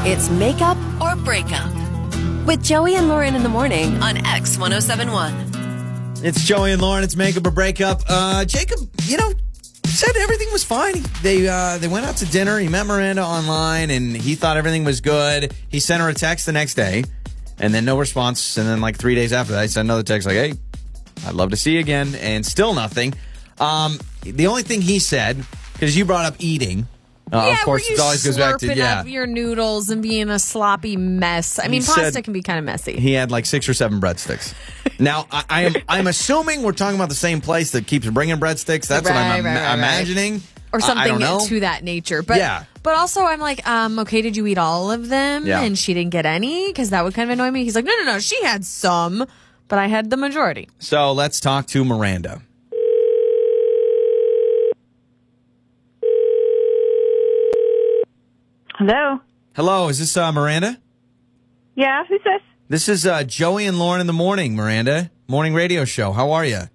It's Makeup or Breakup with Joey and Lauren in the morning on X1071. It's Joey and Lauren. It's Makeup or Breakup. Jacob, said everything was fine. They went out to dinner. He met Miranda online, and he thought everything was good. He sent her a text the next day, and then no response. And then like 3 days after that, he sent another text like, hey, I'd love to see you again, and still nothing. The only thing he said, because you brought up eating, of course, it always goes back to up your noodles and being a sloppy mess. I mean, pasta can be kind of messy. He had like 6 or 7 breadsticks. Now, I'm assuming we're talking about the same place that keeps bringing breadsticks. That's what I'm imagining. Or something to that nature. But, yeah. But also, I'm like, okay, did you eat all of them? Yeah. And she didn't get any? Because that would kind of annoy me. He's like, no, she had some, but I had the majority. So let's talk to Miranda. Hello. Hello, is this Miranda? Yeah, who's this? This is Joey and Lauren in the morning, Miranda. Morning radio show. How are you?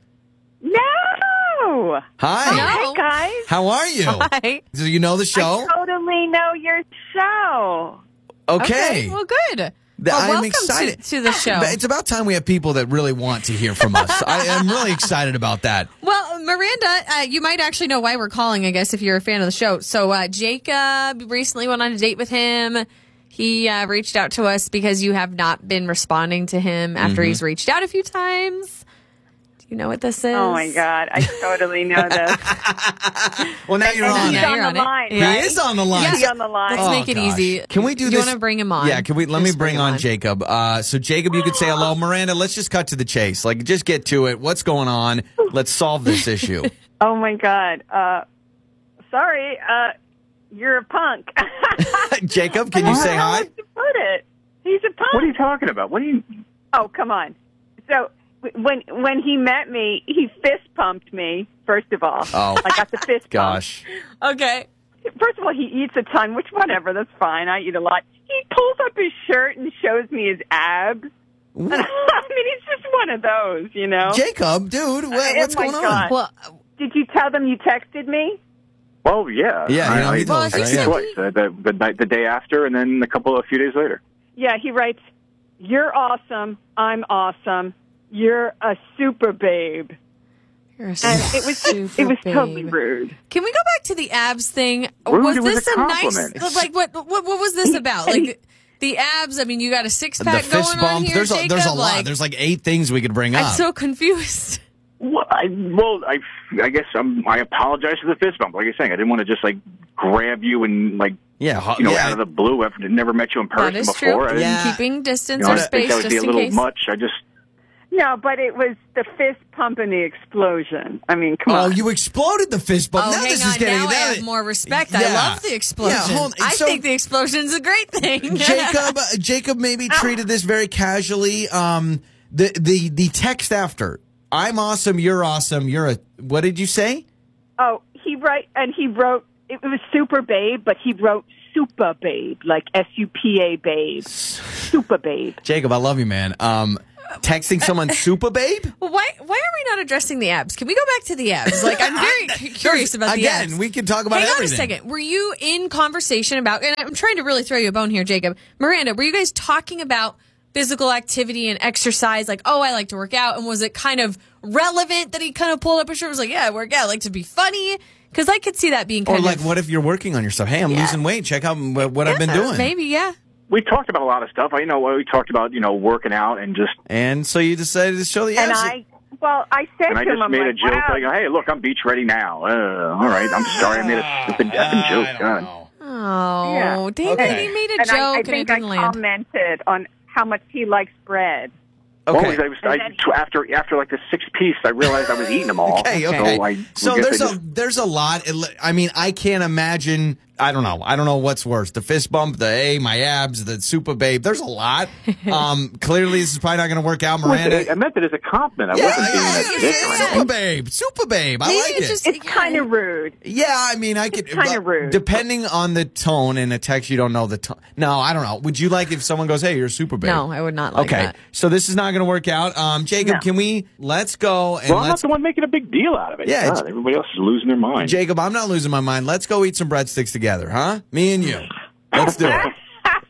No. Hi. Hey, guys. How are you? Hi. Do you know the show? I totally know your show. Okay. Well, good. Well, I'm welcome excited to the show. It's about time we have people that really want to hear from us. I am really excited about that. Well, Miranda, you might actually know why we're calling, I guess, if you're a fan of the show. So Jacob recently went on a date with him. He reached out to us because you have not been responding to him after he's reached out a few times. Do you know what this is? Oh, my God. I totally know this. Well, now you're on He's it. on the line, He right? is on the line. He's on the line. Let's make it gosh. easy. Can we do you this? You want to bring him on? Yeah, can we? Let me Just bring him on Jacob. So Jacob, you could say hello. Miranda, let's just cut to the chase. Like, just get to it. What's going on? Let's solve this issue. Oh, my God. Sorry. You're a punk. Jacob, can you say How hi? else to put it? He's a punk. What are you talking about? What do you? Oh, come on. So when he met me, he fist pumped me, first of all. Oh. I got the fist pump. Gosh. Okay. First of all, he eats a ton, which, whatever, that's fine. I eat a lot. He pulls up his shirt and shows me his abs. I mean, he's just one of those, you know? Jacob, dude, what's going on? God. Well, Did you tell them you texted me? Well, yeah. Yeah, he told us, I right? twice. The day after, and then a few days later. Yeah, he writes, "You're awesome. I'm awesome. You're a super babe." you're a And it was totally rude. Can we go back to the abs thing? Rude, was it was this a a compliment. nice like what was this about? Like the abs, I mean, you got a six-pack The going fist on bump. here, There's a Jacob? lot. Like, There's like 8 things we could bring up. I'm so confused. Well, I guess I apologize for the fist bump. Like you're saying, I didn't want to just like grab you and out of the blue. I've never met you in person That is before. true. Yeah. Keeping distance I or think space that would just be a in little case. much. I just No, but it was the fist pump and the explosion. I mean, come on. you exploded the fist bump. Oh, now hang this on. is getting Now I have more respect. I Yeah. love the explosion. Yeah, I so- think the explosion's a great thing. Jacob maybe treated this very casually. The text after, I'm awesome, you're awesome, what did you say? Oh, he wrote, it was super babe, but he wrote super babe, like SUPA babe. Super babe. Jacob, I love you, man. Texting someone super babe? Well, why are we not addressing the abs? Can we go back to the abs? Like, I'm very curious about the abs. Again, we can talk about Hang everything. on a second. Were you in conversation about, and I'm trying to really throw you a bone here, Jacob. Miranda, were you guys talking about physical activity and exercise? Like, oh, I like to work out. And was it kind of relevant that he kind of pulled up a shirt and was like, yeah, I work out. I like to be funny. Because I could see that being kind Or like, of. what if you're working on yourself? Hey, I'm losing weight. Check out what I've been doing. Maybe, yeah. we talked about a lot of stuff. We talked about working out and just. And so you decided to show the abs. And I said And I to him, just I'm made like, a joke wow. like, "Hey, look, I'm beach ready now." All right, I'm sorry, I made a stupid effing joke. I don't God. know. Oh, Yeah. dang Okay. it. He made a And joke I and it think I didn't land. commented on how much he likes bread. Okay. Well, after like the 6th piece, I realized I was eating them all. Okay. So there's a lot. I mean, I can't imagine. I don't know. I don't know what's worse. The fist bump, my abs, the super babe. There's a lot. Clearly, this is probably not going to work out, Miranda. I meant it as a compliment. I wasn't being a dick or anything. Super babe. I Maybe like it. It's kind of rude. Yeah, I mean, I could. kinda rude. Depending on the tone in a text, you don't know the tone. No, I don't know. Would you like if someone goes, "Hey, you're a super babe"? No, I would not like okay, that. so this is not going to work out. Jacob, No. can we? Let's go and Well, I'm not let's. the one making a big deal out of it. Yeah, God, everybody else is losing their mind. Jacob, I'm not losing my mind. Let's go eat some breadsticks together, huh? Me and you. Let's do it.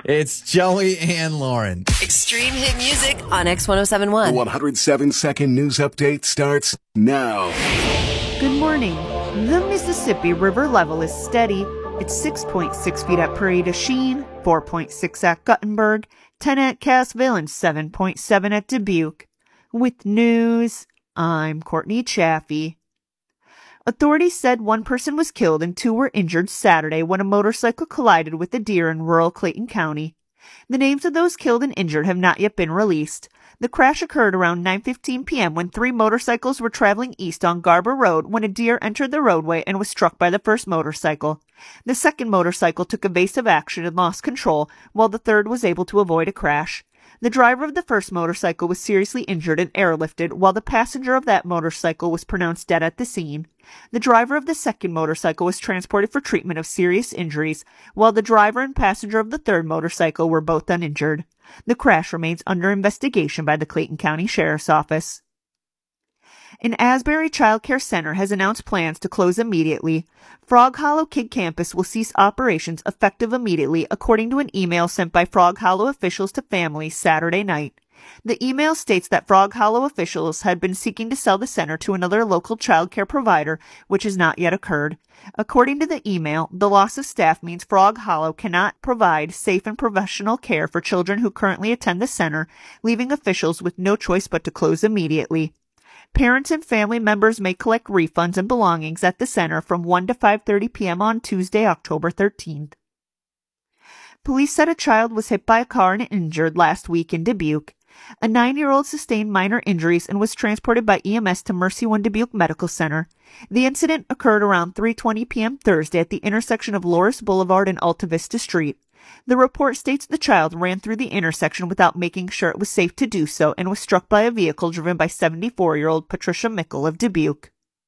It's Joey and Lauren. Extreme hit music on X1071. The 107-second news update starts now. Good morning. The Mississippi River level is steady. It's 6.6 feet at Prairie du Chien, 4.6 at Guttenberg, 10 at Cassville, and 7.7 at Dubuque. With news, I'm Courtney Chaffee. Authorities said one person was killed and 2 were injured Saturday when a motorcycle collided with a deer in rural Clayton County. The names of those killed and injured have not yet been released. The crash occurred around 9:15 p.m. when 3 motorcycles were traveling east on Garber Road when a deer entered the roadway and was struck by the first motorcycle. The second motorcycle took evasive action and lost control, while the third was able to avoid a crash. The driver of the first motorcycle was seriously injured and airlifted, while the passenger of that motorcycle was pronounced dead at the scene. The driver of the second motorcycle was transported for treatment of serious injuries, while the driver and passenger of the third motorcycle were both uninjured. The crash remains under investigation by the Clayton County Sheriff's Office. An Asbury Child Care Center has announced plans to close immediately. Frog Hollow Kid Campus will cease operations effective immediately, according to an email sent by Frog Hollow officials to families Saturday night. The email states that Frog Hollow officials had been seeking to sell the center to another local child care provider, which has not yet occurred. According to the email, the loss of staff means Frog Hollow cannot provide safe and professional care for children who currently attend the center, leaving officials with no choice but to close immediately. Parents and family members may collect refunds and belongings at the center from 1 to 5:30 p.m. on Tuesday, October 13th. Police said a child was hit by a car and injured last week in Dubuque. A 9-year-old sustained minor injuries and was transported by EMS to Mercy One Dubuque Medical Center. The incident occurred around 3:20 p.m. Thursday at the intersection of Loris Boulevard and Alta Vista Street. The report states the child ran through the intersection without making sure it was safe to do so and was struck by a vehicle driven by 74-year-old Patricia Mickle of Dubuque.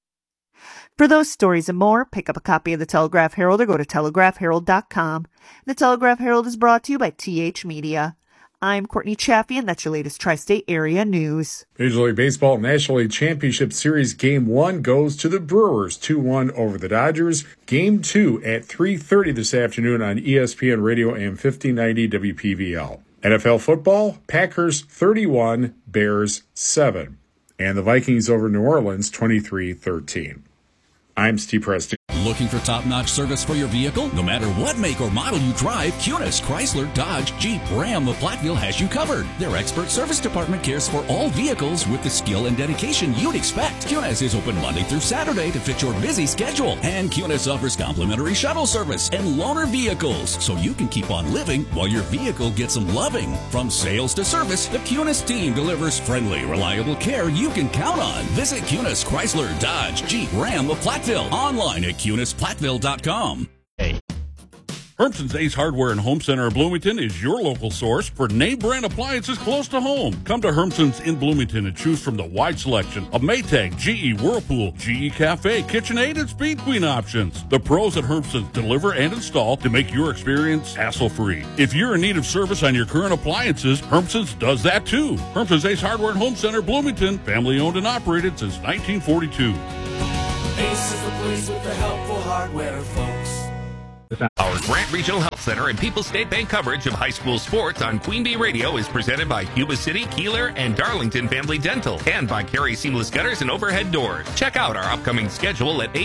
For those stories and more, pick up a copy of the Telegraph Herald or go to telegraphherald.com. The Telegraph Herald is brought to you by TH Media. I'm Courtney Chaffee, and that's your latest Tri-State Area news. Major League Baseball National League Championship Series Game 1 goes to the Brewers, 2-1 over the Dodgers. Game 2 at 3:30 this afternoon on ESPN Radio AM 1590 WPVL. NFL football, Packers 31, Bears 7. And the Vikings over New Orleans 23-13. I'm Steve Preston. Looking for top-notch service for your vehicle? No matter what make or model you drive, Kunis, Chrysler, Dodge, Jeep, Ram, of Platteville has you covered. Their expert service department cares for all vehicles with the skill and dedication you'd expect. Kunis is open Monday through Saturday to fit your busy schedule. And Kunis offers complimentary shuttle service and loaner vehicles, so you can keep on living while your vehicle gets some loving. From sales to service, the Kunis team delivers friendly, reliable care you can count on. Visit Kunis, Chrysler, Dodge, Jeep, Ram of Platteville. Online at KunisPlatteville.com. Hermson's Ace Hardware and Home Center of Bloomington is your local source for name brand appliances close to home. Come to Hermson's in Bloomington and choose from the wide selection of Maytag, GE, Whirlpool, GE Cafe, KitchenAid, and Speed Queen options. The pros at Hermson's deliver and install to make your experience hassle-free. If you're in need of service on your current appliances, Hermson's does that too. Hermson's Ace Hardware and Home Center, Bloomington, family owned and operated since 1942. Ace is the place with the helpful hardware, folks. Our Grant Regional Health Center and People's State Bank coverage of high school sports on Queen Bee Radio is presented by Yuba City, Keeler, and Darlington Family Dental, and by Carey Seamless Gutters and Overhead Doors. Check out our upcoming schedule at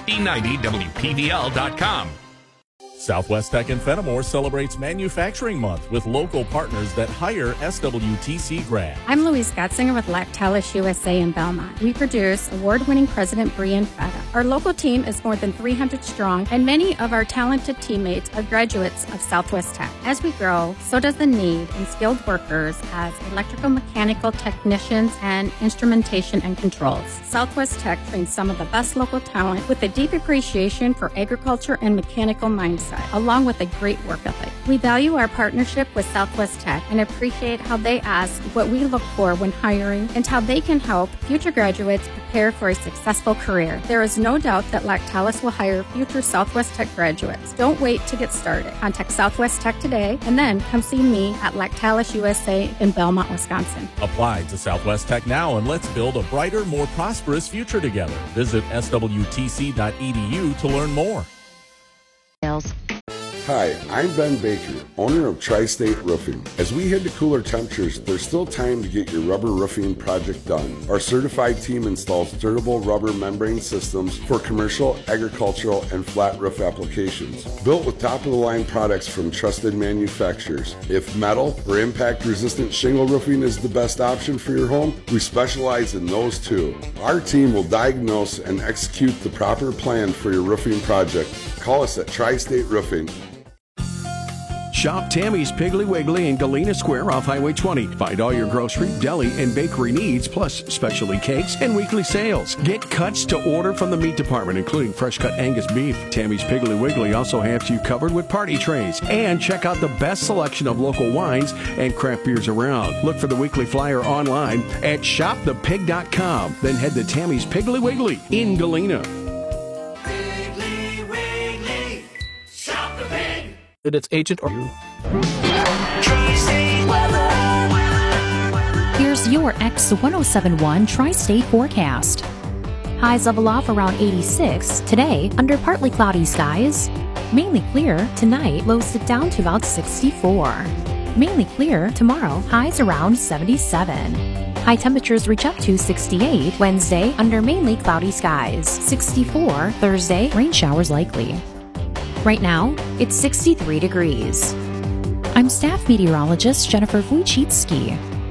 am1590wpvl.com. Southwest Tech in Fenimore celebrates Manufacturing Month with local partners that hire SWTC grads. I'm Louise Gottsinger with Lactalis USA in Belmont. We produce award-winning President Brie and Feta. Our local team is more than 300 strong, and many of our talented teammates are graduates of Southwest Tech. As we grow, so does the need in skilled workers as electrical mechanical technicians and instrumentation and controls. Southwest Tech trains some of the best local talent with a deep appreciation for agriculture and mechanical mindset, along with a great work ethic. We value our partnership with Southwest Tech and appreciate how they ask what we look for when hiring and how they can help future graduates prepare for a successful career. There is no doubt that Lactalis will hire future Southwest Tech graduates. Don't wait to get started. Contact Southwest Tech today and then come see me at Lactalis USA in Belmont, Wisconsin. Apply to Southwest Tech now and let's build a brighter, more prosperous future together. Visit swtc.edu to learn more. Hi, I'm Ben Baker, owner of Tri-State Roofing. As we head to cooler temperatures, there's still time to get your rubber roofing project done. Our certified team installs durable rubber membrane systems for commercial, agricultural, and flat roof applications. Built with top-of-the-line products from trusted manufacturers. If metal or impact-resistant shingle roofing is the best option for your home, we specialize in those too. Our team will diagnose and execute the proper plan for your roofing project. Call us at Tri-State Roofing. Shop Tammy's Piggly Wiggly in Galena Square off Highway 20. Find all your grocery, deli, and bakery needs, plus specialty cakes and weekly sales. Get cuts to order from the meat department, including fresh-cut Angus beef. Tammy's Piggly Wiggly also has you covered with party trays. And check out the best selection of local wines and craft beers around. Look for the weekly flyer online at shopthepig.com. Then head to Tammy's Piggly Wiggly in Galena. And its agent or Here's your X1071 Tri-State forecast. Highs level off around 86 today under partly cloudy skies. Mainly clear tonight, lows dip down to about 64. Mainly clear tomorrow, highs around 77. High temperatures reach up to 68 Wednesday under mainly cloudy skies. 64 Thursday, rain showers likely. Right now, it's 63 degrees. I'm staff meteorologist Jennifer Wojcicki.